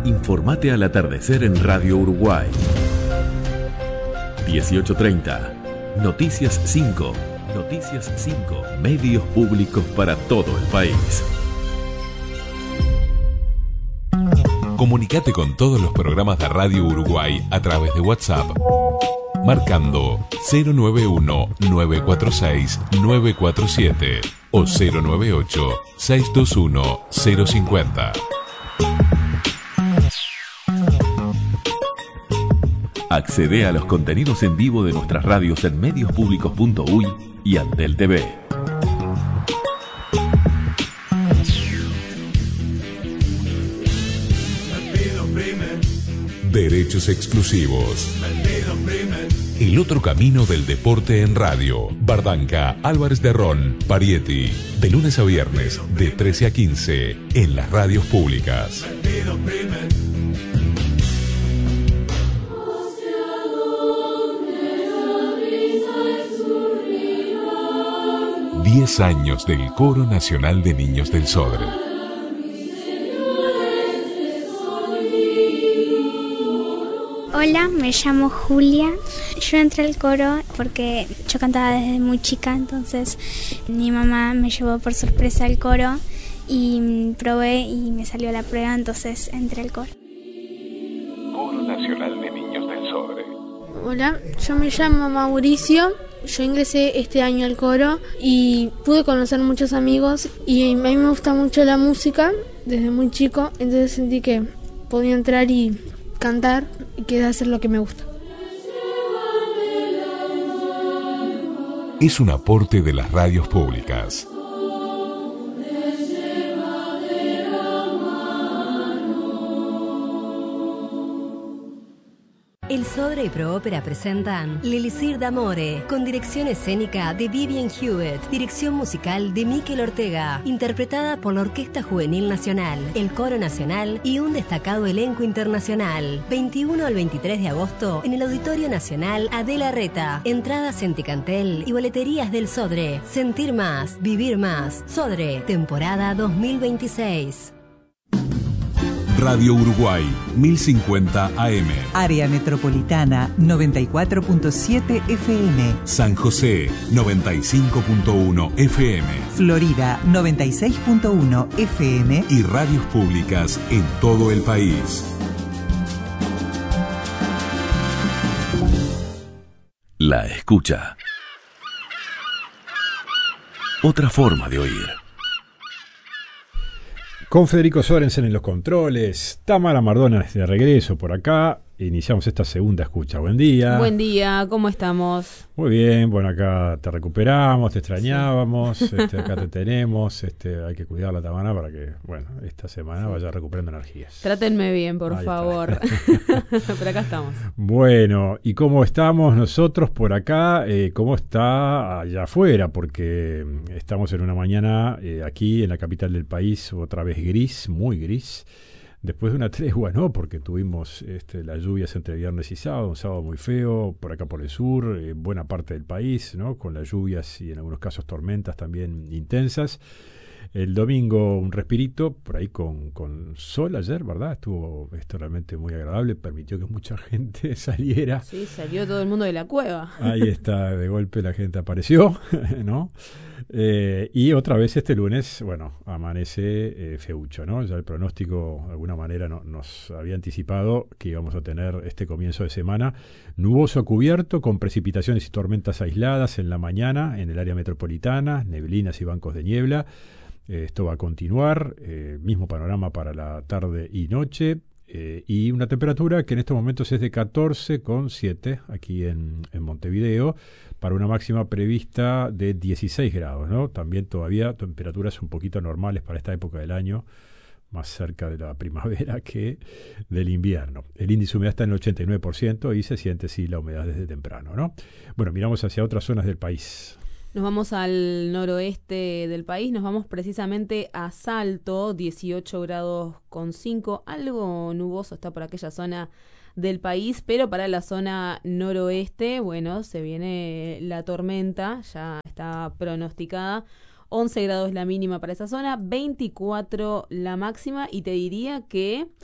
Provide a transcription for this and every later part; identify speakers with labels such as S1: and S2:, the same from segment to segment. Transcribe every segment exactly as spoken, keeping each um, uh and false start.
S1: Informate al atardecer en Radio Uruguay. dieciocho treinta. Noticias cinco. Noticias cinco. Medios públicos para todo el país. Comunicate con todos los programas de Radio Uruguay a través de WhatsApp, marcando cero nueve uno, nueve cuatro seis, nueve cuatro siete o cero nueve ocho, seis dos uno, cero cinco cero. Accede a los contenidos en vivo de nuestras radios en medios públicos punto uy y Antel T V. Derechos exclusivos. El otro camino del deporte en radio. Bardanca, Álvarez de Ron, Parietti. De lunes a viernes, de trece a quince, en las radios públicas. Diez años del Coro Nacional de Niños del Sodre.
S2: Hola, me llamo Julia. Yo entré al coro porque yo cantaba desde muy chica, entonces mi mamá me llevó por sorpresa al coro y probé y me salió la prueba, entonces entré al coro.
S1: Coro Nacional de Niños del Sodre.
S3: Hola, yo me llamo Mauricio. Yo ingresé este año al coro y pude conocer muchos amigos y a mí me gusta mucho la música desde muy chico, entonces sentí que podía entrar y cantar y quería hacer lo que me gusta.
S1: Es un aporte de las radios públicas.
S4: El Sodre y Proópera presentan L'Elisir d'Amore, con dirección escénica de Vivian Hewitt, dirección musical de Miquel Ortega, interpretada por la Orquesta Juvenil Nacional, el Coro Nacional y un destacado elenco internacional. veintiuno al veintitrés de agosto en el Auditorio Nacional Adela Reta. Entradas en Ticantel y boleterías del Sodre. Sentir más, vivir más. Sodre, temporada dos mil veintiséis.
S1: Radio Uruguay, mil cincuenta A M.
S5: Área Metropolitana, noventa y cuatro punto siete F M.
S1: San José, noventa y cinco punto uno F M.
S5: Florida, noventa y seis punto uno F M.
S1: Y radios públicas en todo el país. La escucha. Otra forma de oír.
S6: Con Federico Sorensen en los controles, Tamara Mardona de regreso por acá. Iniciamos esta segunda escucha. Buen día.
S7: Buen día, ¿cómo estamos?
S6: Muy bien, bueno, acá te recuperamos, te extrañábamos, sí. este, acá te tenemos, este, hay que cuidar la Tamara para que, bueno, esta semana sí. vaya recuperando energías.
S7: Trátenme bien, por Ahí favor. Pero acá estamos.
S6: Bueno, ¿y cómo estamos nosotros por acá? Eh, ¿Cómo está allá afuera? Porque estamos en una mañana eh, aquí en la capital del país, otra vez gris, muy gris. Después de una tregua, ¿no? Porque tuvimos este, las lluvias entre viernes y sábado, un sábado muy feo, por acá por el sur, eh, buena parte del país, ¿no? Con las lluvias y en algunos casos tormentas también intensas. El domingo un respirito, por ahí con, con sol ayer, ¿verdad? Estuvo esto realmente muy agradable, permitió que mucha gente saliera.
S7: Sí, salió todo el mundo de la cueva.
S6: Ahí está, de golpe la gente apareció, ¿no? Eh, y otra vez este lunes, bueno, amanece eh, feucho, ¿no? Ya el pronóstico de alguna manera no, nos había anticipado que íbamos a tener este comienzo de semana nuboso cubierto con precipitaciones y tormentas aisladas en la mañana en el área metropolitana, neblinas y bancos de niebla. Eh, esto va a continuar, eh, mismo panorama para la tarde y noche. Eh, y una temperatura que en estos momentos es de catorce coma siete aquí en, en Montevideo, para una máxima prevista de dieciséis grados, ¿no? También todavía temperaturas un poquito normales para esta época del año, más cerca de la primavera que del invierno. El índice de humedad está en el ochenta y nueve por ciento y se siente, sí, la humedad desde temprano, ¿no? Bueno, miramos hacia otras zonas del país.
S7: Nos vamos al noroeste del país, nos vamos precisamente a Salto, dieciocho grados con cinco, algo nuboso está por aquella zona del país, pero para la zona noroeste, bueno, se viene la tormenta, ya está pronosticada, once grados la mínima para esa zona, veinticuatro la máxima, y te diría que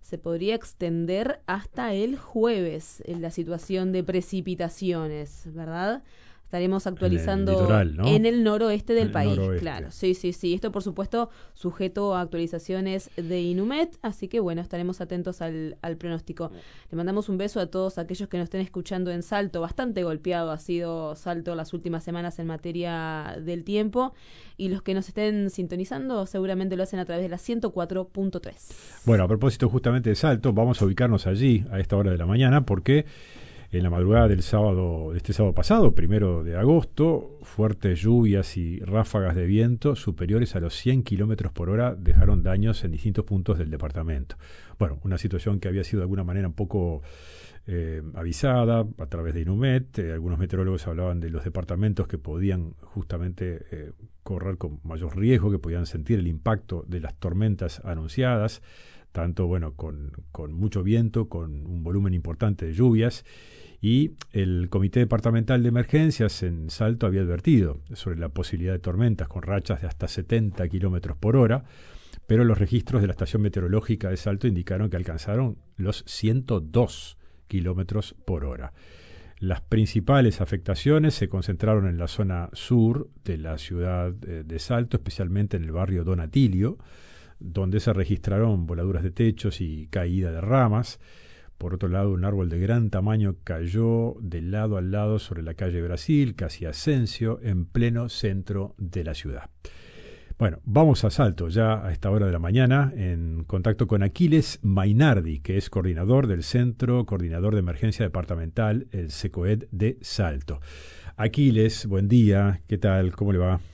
S7: se podría extender hasta el jueves en la situación de precipitaciones, ¿verdad? Estaremos actualizando
S6: en el, litoral, ¿no?
S7: En el noroeste del
S6: el
S7: país,
S6: noroeste.
S7: Claro. Sí, sí, sí. Esto, por supuesto, sujeto a actualizaciones de Inumet, así que, bueno, estaremos atentos al, al pronóstico. Le mandamos un beso a todos aquellos que nos estén escuchando en Salto. Bastante golpeado ha sido Salto las últimas semanas en materia del tiempo. Y los que nos estén sintonizando seguramente lo hacen a través de la ciento cuatro punto tres.
S6: Bueno, a propósito justamente de Salto, vamos a ubicarnos allí a esta hora de la mañana porque en la madrugada del sábado, de este sábado pasado, primero de agosto, fuertes lluvias y ráfagas de viento superiores a los cien kilómetros por hora dejaron daños en distintos puntos del departamento. Bueno, una situación que había sido de alguna manera un poco eh, avisada a través de Inumet. Eh, algunos meteorólogos hablaban de los departamentos que podían justamente eh, correr con mayor riesgo, que podían sentir el impacto de las tormentas anunciadas, tanto bueno con, con mucho viento, con un volumen importante de lluvias. Y el Comité Departamental de Emergencias en Salto había advertido sobre la posibilidad de tormentas con rachas de hasta setenta kilómetros por hora, pero los registros de la estación meteorológica de Salto indicaron que alcanzaron los ciento dos kilómetros por hora. Las principales afectaciones se concentraron en la zona sur de la ciudad de Salto, especialmente en el barrio Don Atilio, donde se registraron voladuras de techos y caída de ramas. Por otro lado, un árbol de gran tamaño cayó de lado a lado sobre la calle Brasil, casi Asensio, en pleno centro de la ciudad. Bueno, vamos a Salto ya a esta hora de la mañana, en contacto con Aquiles Mainardi, que es coordinador del Centro Coordinador de Emergencia Departamental, el SECOED de Salto. Aquiles, buen día, ¿qué tal? ¿Cómo le va?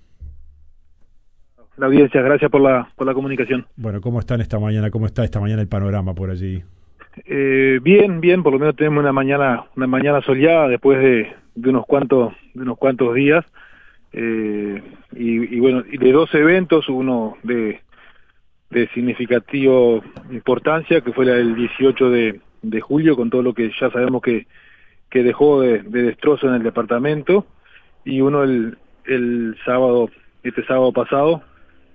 S8: La audiencia, gracias por la, por la comunicación.
S6: Bueno, ¿cómo están esta mañana? ¿Cómo está esta mañana el panorama por allí?
S8: Eh, bien, bien, por lo menos tenemos una mañana, una mañana soleada después de, de unos cuantos, de unos cuantos días, eh, y, y bueno, y de dos eventos, uno de, de significativa importancia, que fue la del dieciocho de, de julio, con todo lo que ya sabemos que, que dejó de, de destrozo en el departamento, y uno el, el sábado, este sábado pasado,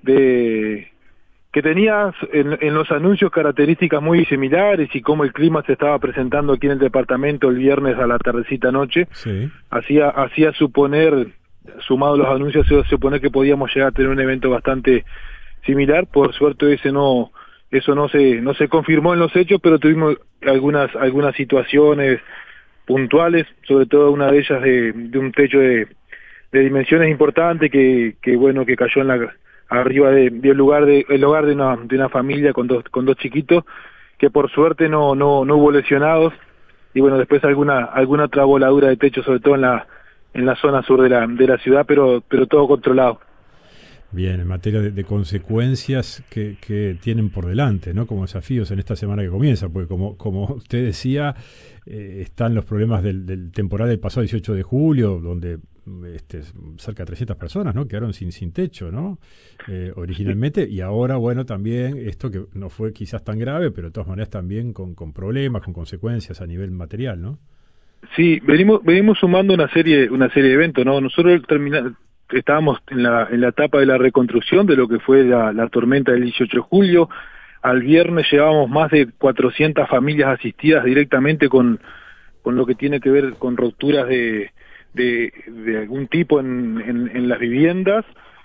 S8: de que tenía en, en los anuncios características muy similares y cómo el clima se estaba presentando aquí en el departamento el viernes a la tardecita noche,
S6: sí.
S8: hacía hacía suponer, sumado a los anuncios, hacía suponer que podíamos llegar a tener un evento bastante similar. Por suerte ese no eso no se no se confirmó en los hechos, pero tuvimos algunas algunas situaciones puntuales, sobre todo una de ellas de, de un techo de, de dimensiones importantes que, que bueno que cayó en la arriba de, de el lugar de el hogar de una de una familia con dos con dos chiquitos, que por suerte no no no hubo lesionados, y bueno, después alguna alguna otra voladura de techo, sobre todo en la en la zona sur de la de la ciudad, pero pero todo controlado.
S6: Bien, en materia de, de consecuencias que, que tienen por delante, ¿no? Como desafíos en esta semana que comienza, porque como como usted decía, eh, están los problemas del, del temporal del pasado dieciocho de julio, donde este, cerca de trescientas personas, ¿no? Quedaron sin sin techo, ¿no? Eh, originalmente, y ahora, bueno, también esto que no fue quizás tan grave, pero de todas maneras también con, con problemas, con consecuencias a nivel material, ¿no?
S8: Sí, venimos venimos sumando una serie una serie de eventos, ¿no? Nosotros terminamos estábamos en la en la etapa de la reconstrucción de lo que fue la, la tormenta del dieciocho de julio. Al viernes llevábamos más de cuatrocientas familias asistidas directamente con con lo que tiene que ver con rupturas de de, de algún tipo en, en, en las viviendas.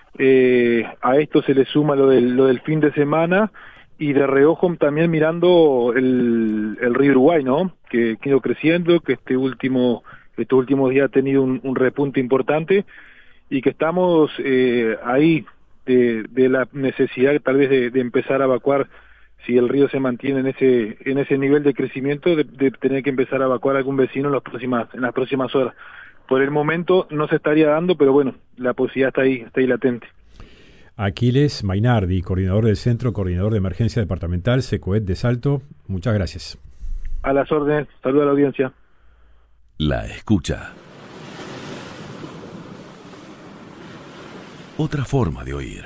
S8: Eh, a esto se le suma lo del lo del fin de semana, y de reojo también mirando el, el río Uruguay, ¿no? Que ha ido creciendo, que este último estos últimos días ha tenido un, un repunte importante, y que estamos eh, ahí de, de la necesidad tal vez de, de empezar a evacuar, si el río se mantiene en ese en ese nivel de crecimiento, de, de tener que empezar a evacuar a algún vecino en las próximas en las próximas horas. Por el momento no se estaría dando, pero bueno, la posibilidad está ahí, está ahí latente.
S6: Aquiles Mainardi, coordinador del Centro Coordinador de Emergencia Departamental, SECOED de Salto, muchas gracias.
S8: A las órdenes, saludos a la audiencia.
S1: La escucha. Otra forma de oír.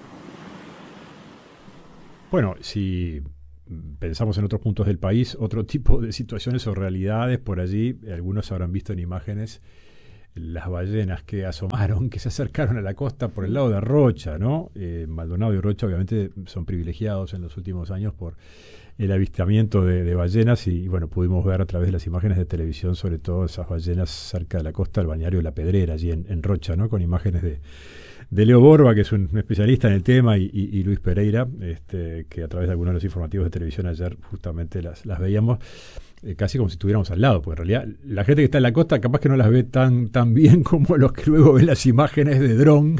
S6: Bueno, si pensamos en otros puntos del país, otro tipo de situaciones o realidades por allí, algunos habrán visto en imágenes las ballenas que asomaron, que se acercaron a la costa por el lado de Rocha, ¿no? Eh, Maldonado y Rocha obviamente son privilegiados en los últimos años por el avistamiento de, de ballenas y, y bueno, pudimos ver a través de las imágenes de televisión sobre todo esas ballenas cerca de la costa del balneario de La Pedrera, allí en, en Rocha, ¿no? Con imágenes de, de Leo Borba, que es un especialista en el tema, y, y, y Luis Pereira, este, que a través de algunos de los informativos de televisión ayer justamente las, las veíamos. Eh, casi como si estuviéramos al lado, porque en realidad la gente que está en la costa capaz que no las ve tan, tan bien como los que luego ven las imágenes de dron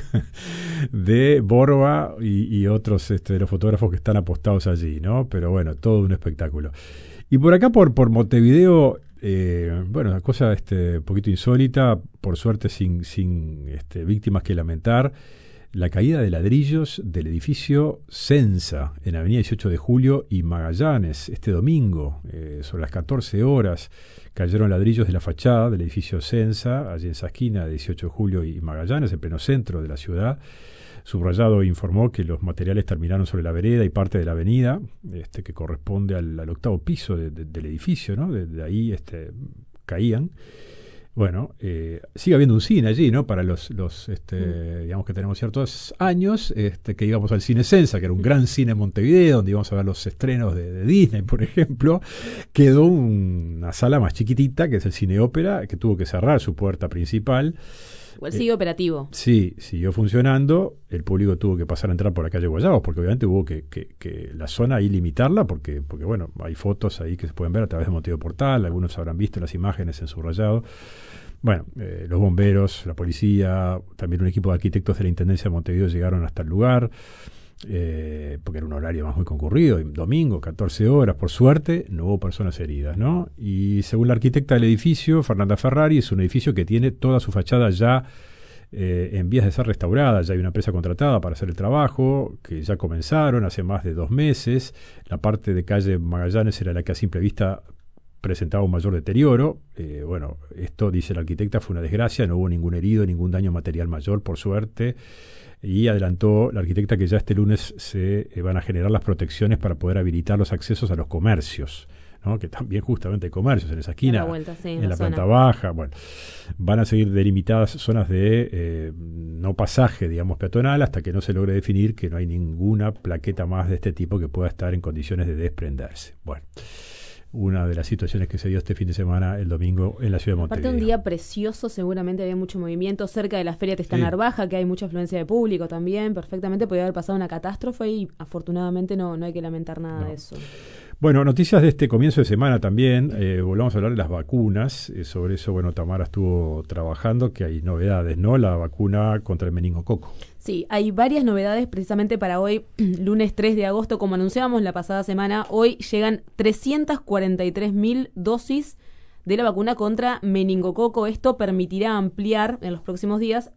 S6: de Borba y, y otros este, de los fotógrafos que están apostados allí, ¿no? Pero bueno, todo un espectáculo. Y por acá, por, por Montevideo, eh, bueno, una cosa este, un poquito insólita, por suerte sin, sin este, víctimas que lamentar. La caída de ladrillos del edificio Sensa en Avenida dieciocho de Julio y Magallanes este domingo, eh, sobre las catorce horas, cayeron ladrillos de la fachada del edificio Sensa, allí en esa esquina de dieciocho de Julio y Magallanes, en pleno centro de la ciudad. Subrayado informó que los materiales terminaron sobre la vereda y parte de la avenida, este, que corresponde al, al octavo piso de, de, del edificio, ¿no? De, de ahí este, caían. Bueno, eh, sigue habiendo un cine allí, ¿no? Para los, los este, mm. digamos que tenemos ciertos años, este, que íbamos al Cine Sensa, que era un gran cine en Montevideo, donde íbamos a ver los estrenos de, de Disney, por ejemplo. Quedó un, una sala más chiquitita, que es el Cine Ópera, que tuvo que cerrar su puerta principal.
S7: Igual sigue eh, operativo.
S6: Sí, siguió funcionando. El público tuvo que pasar a entrar por la calle Guayabos, porque obviamente hubo que, que, que la zona ahí limitarla, porque, porque bueno, hay fotos ahí que se pueden ver a través de Montevideo Portal, algunos habrán visto las imágenes en subrayado. Bueno, eh, los bomberos, la policía, también un equipo de arquitectos de la Intendencia de Montevideo llegaron hasta el lugar, eh, porque era un horario más muy concurrido, domingo, catorce horas, por suerte, no hubo personas heridas, ¿no? Y según la arquitecta del edificio, Fernanda Ferrari, es un edificio que tiene toda su fachada ya eh, en vías de ser restaurada, ya hay una empresa contratada para hacer el trabajo, que ya comenzaron hace más de dos meses, la parte de calle Magallanes era la que a simple vista presentaba un mayor deterioro. Eh, bueno, esto, dice la arquitecta, fue una desgracia, no hubo ningún herido, ningún daño material mayor, por suerte, y adelantó la arquitecta que ya este lunes se eh, van a generar las protecciones para poder habilitar los accesos a los comercios, ¿no? Que también justamente hay comercios en esa esquina, en la, vuelta, sí, en en la, la planta baja. Bueno, van a seguir delimitadas zonas de eh, no pasaje, digamos, peatonal, hasta que no se logre definir que no hay ninguna plaqueta más de este tipo que pueda estar en condiciones de desprenderse. Bueno, una de las situaciones que se dio este fin de semana, el domingo, en la ciudad de Montevideo.
S7: Aparte, un día precioso, seguramente había mucho movimiento cerca de la Feria Testa sí. Narvaja, que hay mucha afluencia de público también. Perfectamente podía haber pasado una catástrofe y afortunadamente no, no hay que lamentar nada no. de eso.
S6: Bueno, noticias de este comienzo de semana también. Eh, volvamos a hablar de las vacunas. Eh, sobre eso, bueno, Tamara estuvo trabajando, que hay novedades, ¿no? La vacuna contra el meningococo.
S7: Sí, hay varias novedades precisamente para hoy, lunes tres de agosto, como anunciábamos la pasada semana. Hoy llegan trescientas cuarenta y tres mil dosis de la vacuna contra meningococo. Esto permitirá ampliar en los próximos días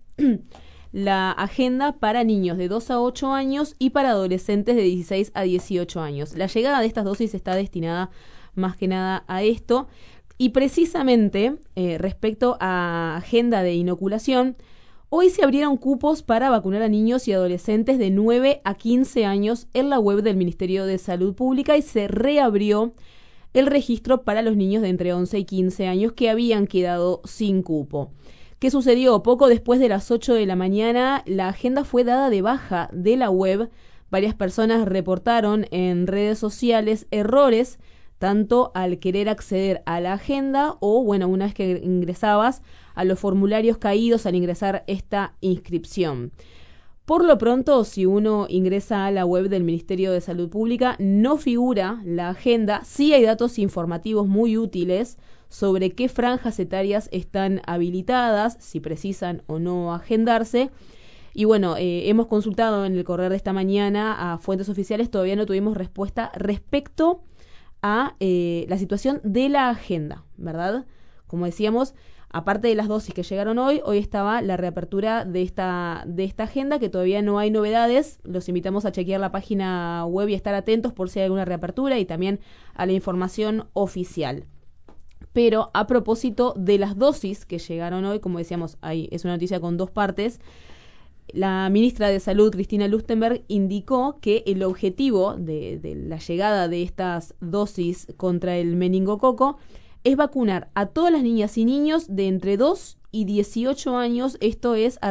S7: la agenda para niños de dos a ocho años y para adolescentes de dieciséis a dieciocho años. La llegada de estas dosis está destinada más que nada a esto. Y precisamente eh, respecto a agenda de inoculación, hoy se abrieron cupos para vacunar a niños y adolescentes de nueve a quince años en la web del Ministerio de Salud Pública, y se reabrió el registro para los niños de entre once y quince años que habían quedado sin cupo. ¿Qué sucedió? Poco después de las ocho de la mañana, la agenda fue dada de baja de la web. Varias personas reportaron en redes sociales errores, tanto al querer acceder a la agenda o, bueno, una vez que ingresabas a los formularios caídos al ingresar esta inscripción. Por lo pronto, si uno ingresa a la web del Ministerio de Salud Pública, no figura la agenda. Sí hay datos informativos muy útiles sobre qué franjas etarias están habilitadas, si precisan o no agendarse. Y bueno, eh, hemos consultado en el correr de esta mañana a fuentes oficiales, todavía no tuvimos respuesta respecto a eh, la situación de la agenda, ¿verdad? Como decíamos, aparte de las dosis que llegaron hoy, hoy estaba la reapertura de esta, de esta agenda, que todavía no hay novedades. Los invitamos a chequear la página web y estar atentos por si hay alguna reapertura, y también a la información oficial. Pero a propósito de las dosis que llegaron hoy, como decíamos, hay, es una noticia con dos partes. La ministra de Salud, Cristina Lustenberg, indicó que el objetivo de, de la llegada de estas dosis contra el meningococo es vacunar a todas las niñas y niños de entre dos y dieciocho años, esto es a